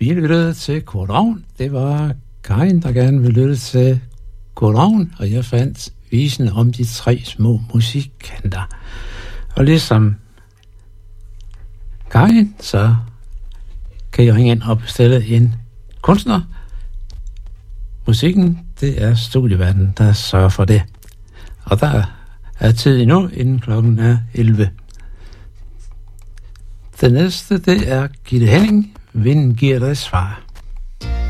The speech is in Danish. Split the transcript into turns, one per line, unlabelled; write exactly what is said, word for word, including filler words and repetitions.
Vi lyttede til Kurt Ravn. Det var Karin, der gerne ville lytte til Kurt Ravn, og jeg fandt visen om de tre små musikanter. Og ligesom Karin, så kan I ringe ind og bestille en kunstner. Musikken, det er Studieverden, der sørger for det. Og der er tid endnu, inden klokken er elleve. Det næste, det er Gitte Henning. Vinden giver dig svar.